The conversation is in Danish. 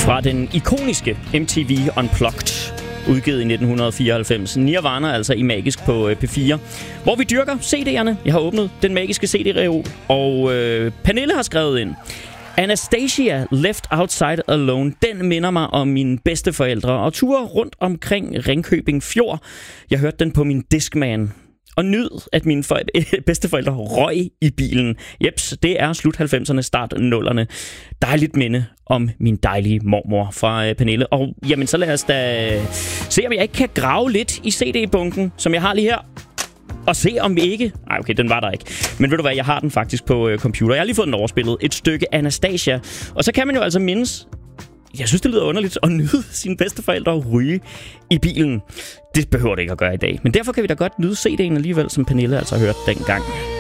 fra den ikoniske MTV Unplugged, udgivet i 1994. Nirvana, altså i Magisk på P4, hvor vi dyrker CD'erne. Jeg har åbnet den magiske CD-reol, og Pernille har skrevet ind: Anastasia, Left Outside Alone, den minder mig om mine bedsteforældre og ture rundt omkring Ringkøbing Fjord. Jeg hørte den på min Discman og nyd, at mine bedsteforældre røg i bilen. Jeps, det er slut 90'erne, start 0'erne. Dejligt minde om min dejlige mormor fra Pernille. Og jamen, så lad os da se, om jeg ikke kan grave lidt i CD-bunken, som jeg har lige her. Og se, om vi ikke... Nej, okay, den var der ikke. Men ved du hvad, jeg har den faktisk på computer. Jeg har lige fået den overspillet. Et stykke Anastasia. Og så kan man jo altså mindes... Jeg synes, det lyder underligt at nyde sine bedsteforældre og ryge i bilen. Det behøver det ikke at gøre i dag. Men derfor kan vi da godt nyde CD'en alligevel, som Pernille altså har hørt dengang.